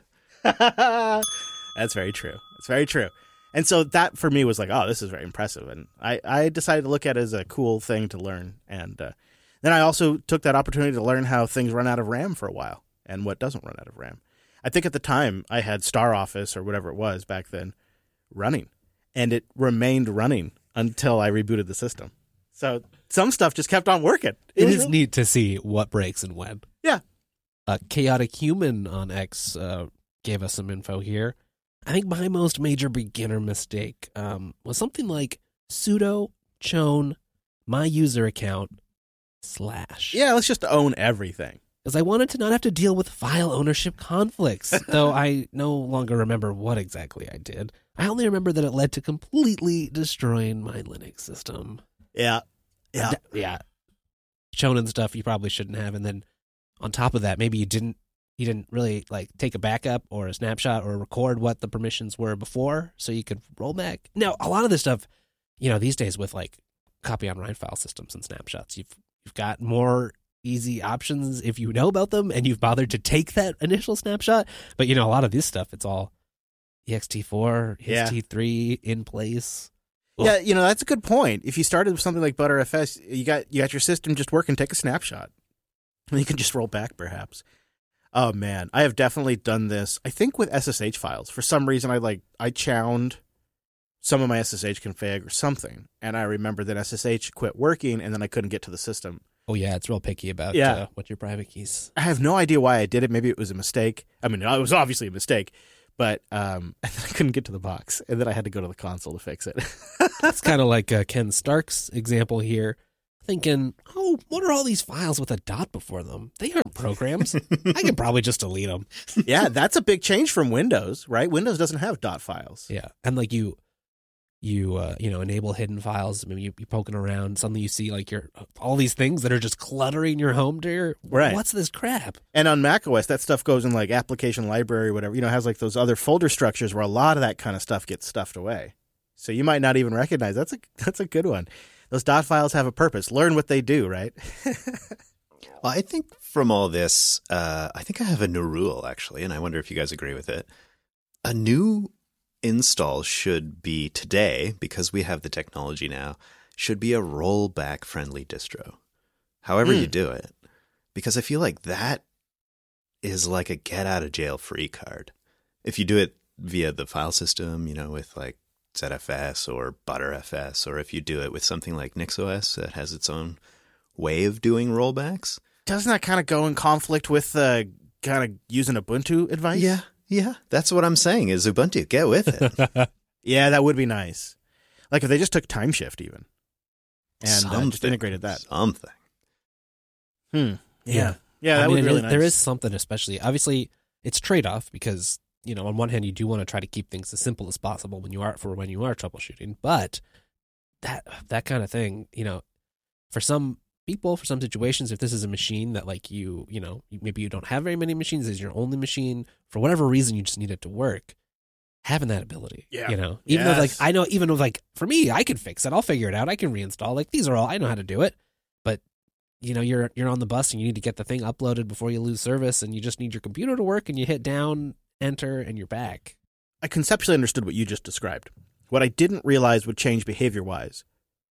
That's very true. That's very true. And so that for me was like, oh, this is very impressive. And I, I decided to look at it as a cool thing to learn. And uh, then I also took that opportunity to learn how things run out of RAM for a while and what doesn't run out of RAM. I think at the time I had Star Office or whatever it was back then running, and it remained running until I rebooted the system. So some stuff just kept on working. It was is real- neat to see what breaks and when. Yeah. Uh, Chaotic Human on X uh, gave us some info here. I think my most major beginner mistake um, was something like sudo chown my user account slash. Yeah, let's just own everything. Because I wanted to not have to deal with file ownership conflicts, though I no longer remember what exactly I did. I only remember that it led to completely destroying my Linux system. Yeah. Yeah. D- yeah. Chown and stuff you probably shouldn't have, and then on top of that, maybe you didn't you didn't really like take a backup or a snapshot or record what the permissions were before, so you could roll back. Now, a lot of this stuff, you know, these days with like copy on write file systems and snapshots, you've you've got more easy options if you know about them and you've bothered to take that initial snapshot. But you know, a lot of this stuff, it's all E X T four, E X T three in place. Yeah, you know, that's a good point. If you started with something like ButterFS, you got you got your system just working, take a snapshot. And you can just roll back, perhaps. Oh, man. I have definitely done this, I think, with S S H files. For some reason, I like I chowned some of my S S H config or something, and I remember that S S H quit working, and then I couldn't get to the system. Oh, yeah, it's real picky about Yeah. uh, what your private keys. I have no idea why I did it. Maybe it was a mistake. I mean, it was obviously a mistake, but um, I couldn't get to the box, and then I had to go to the console to fix it. It's kind of like uh, Ken Stark's example here, thinking, oh, what are all these files with a dot before them? They aren't programs. I could probably just delete them. Yeah, that's a big change from Windows, right? Windows doesn't have dot files. Yeah, and like you, you uh, you know, enable hidden files. Maybe you, you're poking around, suddenly you see like your all these things that are just cluttering your home. Dear, Right. What's this crap? And on macOS, that stuff goes in like application library or whatever. You know, it has like those other folder structures where a lot of that kind of stuff gets stuffed away. So you might not even recognize. That's a that's a good one. Those dot files have a purpose. Learn what they do, right? Well, I think from all this, uh, I think I have a new rule, actually, and I wonder if you guys agree with it. A new install should be today, because we have the technology now, should be a rollback-friendly distro, however mm. you do it. Because I feel like that is like a get-out-of-jail-free card. If you do it via the file system, you know, with like Z F S or ButterFS, or if you do it with something like NixOS that has its own way of doing rollbacks. Doesn't that kind of go in conflict with uh, kind of using Ubuntu advice? Yeah, yeah. That's what I'm saying is Ubuntu, get with it. Yeah, that would be nice. Like if they just took Timeshift even and uh, just integrated that. Something. Hmm. Yeah. Yeah, yeah that I mean, would be really is, nice. There is something, especially, obviously, it's trade-off because, you know, on one hand, you do want to try to keep things as simple as possible when you are for when you are troubleshooting, but that that kind of thing, you know, for some people, for some situations, if this is a machine that like you, you know, maybe you don't have very many machines, this is your only machine, for whatever reason, you just need it to work, having that ability, yeah. you know, even yes. though like, I know, even with like, for me, I can fix it, I'll figure it out, I can reinstall, like these are all, I know how to do it, but you know, you're, you're on the bus and you need to get the thing uploaded before you lose service and you just need your computer to work and you hit down, enter, and you're back. I conceptually understood what you just described. What I didn't realize would change behavior-wise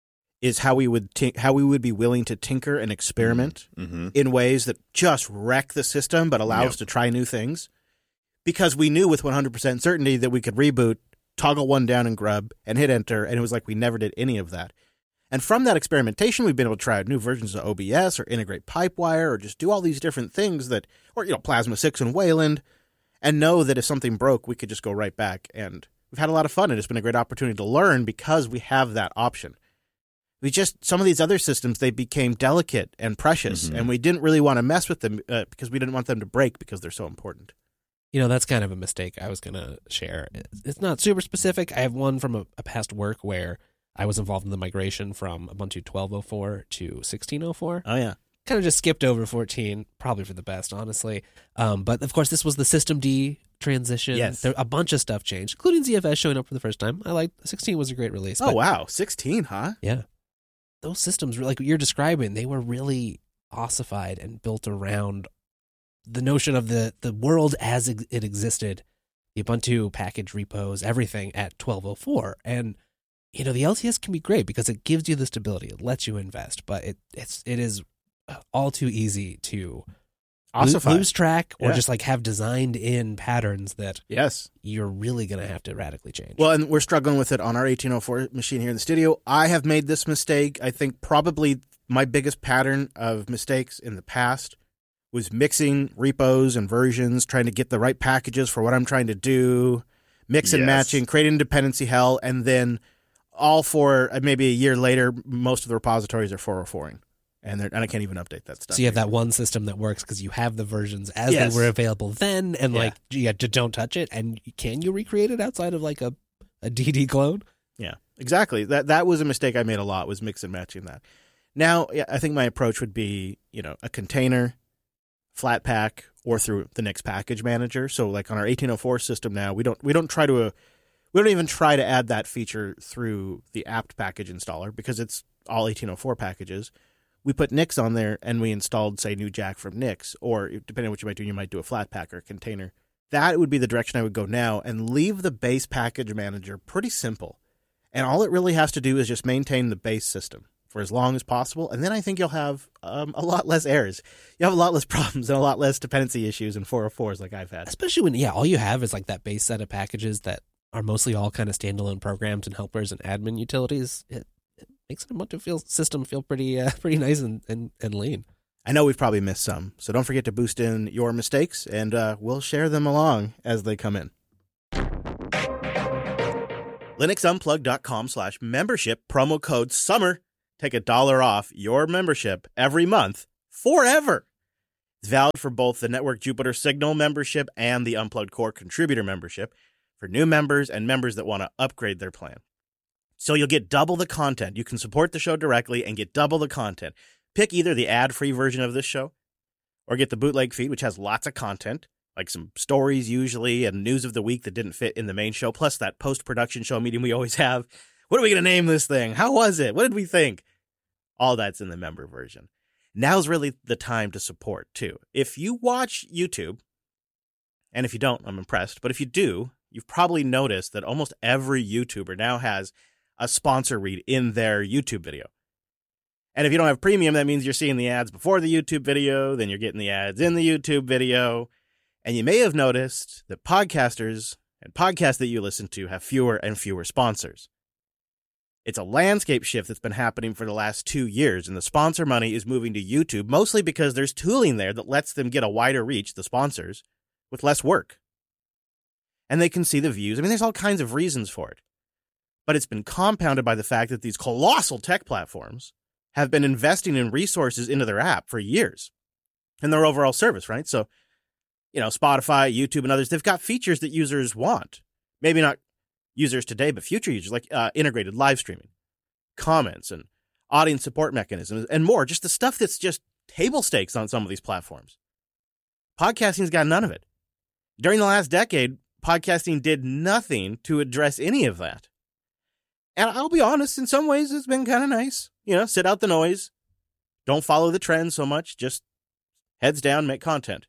is how we would t- how we would be willing to tinker and experiment mm-hmm. in ways that just wreck the system but allow yep. us to try new things. Because we knew with one hundred percent certainty that we could reboot, toggle one down in Grub, and hit enter, and it was like we never did any of that. And from that experimentation, we've been able to try out new versions of O B S or integrate Pipewire or just do all these different things that, or, you know, Plasma six and Wayland, and know that if something broke, we could just go right back. And we've had a lot of fun, and it's been a great opportunity to learn because we have that option. We just, some of these other systems, they became delicate and precious, mm-hmm. and we didn't really want to mess with them uh, because we didn't want them to break because they're so important. You know, that's kind of a mistake I was going to share. It's not super specific. I have one from a, a past work where I was involved in the migration from Ubuntu twelve oh four to sixteen oh four. Oh, yeah. Kind of just skipped over fourteen, probably for the best, honestly. Um, but, of course, this was the Systemd transition. Yes. There, a bunch of stuff changed, including Z F S showing up for the first time. I like sixteen was a great release. Oh, but, wow. sixteen, huh? Yeah. Those systems, were like what you're describing, they were really ossified and built around the notion of the, the world as it existed, the Ubuntu package repos, everything at twelve oh four. And, you know, the L T S can be great because it gives you the stability. It lets you invest, but it it's it is all too easy to Ossify. lose track or Yeah. just like have designed in patterns that Yes. you're really going to have to radically change. Well, and we're struggling with it on our eighteen oh four machine here in the studio. I have made this mistake. I think probably my biggest pattern of mistakes in the past was mixing repos and versions, trying to get the right packages for what I'm trying to do, mix and Yes. matching, creating dependency hell, and then all for uh, maybe a year later, most of the repositories are four oh four-ing. And, and I can't even update that stuff. So you have that one system that works because you have the versions as Yes. they were available then, and Yeah. like, yeah, d- don't touch it. And can you recreate it outside of like a, a D D clone? Yeah, exactly. That that was a mistake I made a lot, was mix and matching that. Now, yeah, I think my approach would be, you know, a container, Flatpak, or through the Nix package manager. So like on our eighteen oh four system now, we don't we don't try to uh, we don't even try to add that feature through the apt package installer because it's all eighteen oh four packages. We put Nix on there and we installed, say, NewJack from Nix, or depending on what you might do, you might do a Flatpak or a container. That would be the direction I would go now, and leave the base package manager pretty simple. And all it really has to do is just maintain the base system for as long as possible, and then I think you'll have um, a lot less errors. You have a lot less problems and a lot less dependency issues in four oh fours like I've had. Especially when, yeah, all you have is like that base set of packages that are mostly all kind of standalone programs and helpers and admin utilities. It, it makes the Ubuntu feel, system feel pretty uh, pretty nice and, and, and lean. I know we've probably missed some, so don't forget to boost in your mistakes, and uh, we'll share them along as they come in. LinuxUnplugged.com slash membership, promo code SUMMER. Take a dollar off your membership every month forever. It's valid for both the Network Jupiter Signal membership and the Unplugged Core Contributor membership for new members and members that want to upgrade their plan. So you'll get double the content. You can support the show directly and get double the content. Pick either the ad-free version of this show or get the bootleg feed, which has lots of content, like some stories usually and news of the week that didn't fit in the main show, plus that post-production show meeting we always have. What are we going to name this thing? How was it? What did we think? All that's in the member version. Now's really the time to support, too. If you watch YouTube, and if you don't, I'm impressed, but if you do, you've probably noticed that almost every YouTuber now has a sponsor read in their YouTube video. And if you don't have premium, that means you're seeing the ads before the YouTube video, then you're getting the ads in the YouTube video. And you may have noticed that podcasters and podcasts that you listen to have fewer and fewer sponsors. It's a landscape shift that's been happening for the last two years, and the sponsor money is moving to YouTube, mostly because there's tooling there that lets them get a wider reach, the sponsors, with less work. And they can see the views. I mean, there's all kinds of reasons for it. But it's been compounded by the fact that these colossal tech platforms have been investing in resources into their app for years and their overall service, right? So, you know, Spotify, YouTube, and others, they've got features that users want. Maybe not users today, but future users, like uh, integrated live streaming, comments, and audience support mechanisms, and more. Just the stuff that's just table stakes on some of these platforms. Podcasting's got none of it. During the last decade, podcasting did nothing to address any of that. And I'll be honest, in some ways, it's been kind of nice. You know, sit out the noise. Don't follow the trend so much. Just heads down, make content.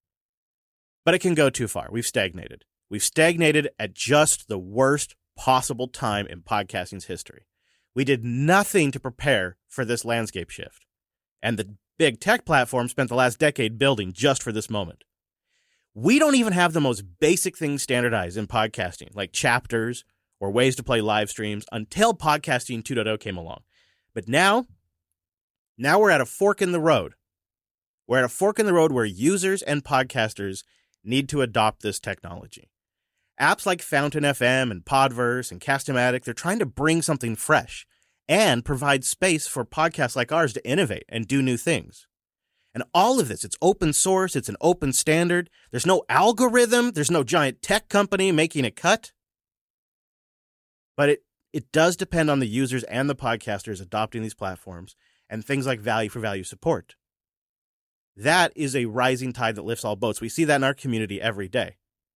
But it can go too far. We've stagnated. We've stagnated at just the worst possible time in podcasting's history. We did nothing to prepare for this landscape shift. And the big tech platform spent the last decade building just for this moment. We don't even have the most basic things standardized in podcasting, like chapters or ways to play live streams, until Podcasting two point oh came along. But now, now we're at a fork in the road. We're at a fork in the road where users and podcasters need to adopt this technology. Apps like Fountain F M and Podverse and Cast-O-Matic, they're trying to bring something fresh and provide space for podcasts like ours to innovate and do new things. And all of this, it's open source, it's an open standard. There's no algorithm, there's no giant tech company making a cut. But it, it does depend on the users and the podcasters adopting these platforms and things like value for value support. That is a rising tide that lifts all boats. We see that in our community every day.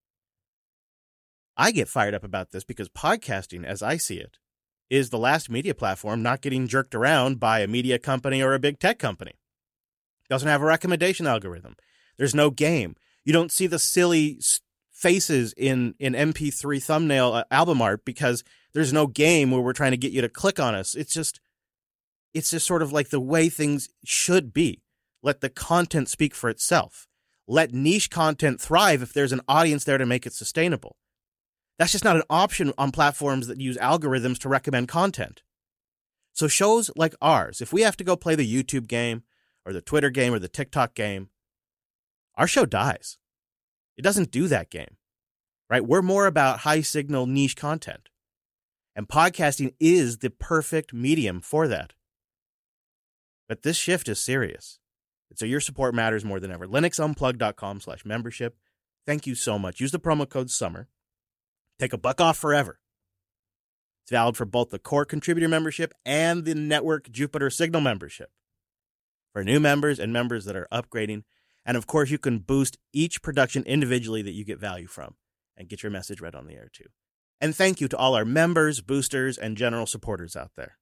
I get fired up about this because podcasting, as I see it, is the last media platform not getting jerked around by a media company or a big tech company. It doesn't have a recommendation algorithm. There's no game. You don't see the silly faces in, in M P three thumbnail uh, album art because there's no game where we're trying to get you to click on us. It's just, it's just sort of like the way things should be. Let the content speak for itself. Let niche content thrive if there's an audience there to make it sustainable. That's just not an option on platforms that use algorithms to recommend content. So shows like ours, if we have to go play the YouTube game or the Twitter game or the TikTok game, our show dies. It doesn't do that game, right? We're more about high signal niche content. And podcasting is the perfect medium for that. But this shift is serious. And so your support matters more than ever. linuxunplugged.com slash membership. Thank you so much. Use the promo code SUMMER. Take a buck off forever. It's valid for both the core contributor membership and the network Jupiter Signal membership. For new members and members that are upgrading. And of course, you can boost each production individually that you get value from and get your message read on the air too. And thank you to all our members, boosters, and general supporters out there.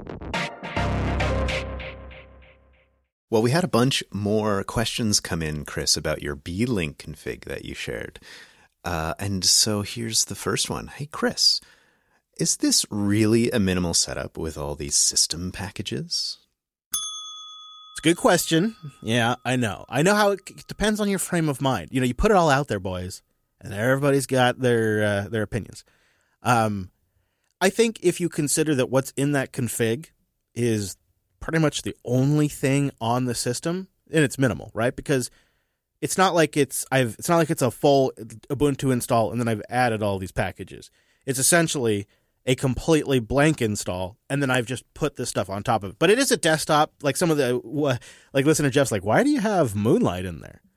Well, we had a bunch more questions come in, Chris, about your B-Link config that you shared. Uh, and so here's the first one. Hey, Chris, is this really a minimal setup with all these system packages? It's a good question. Yeah, I know. I know how it, it depends on your frame of mind. You know, you put it all out there, boys, and everybody's got their uh, their opinions. Um, I think if you consider that what's in that config is pretty much the only thing on the system, and it's minimal, right? Because it's not like it's I've it's not like it's a full Ubuntu install and then I've added all these packages. It's essentially a completely blank install, and then I've just put this stuff on top of it. But it is a desktop. Like some of the like, listen to Jeff's like, why do you have Moonlight in there?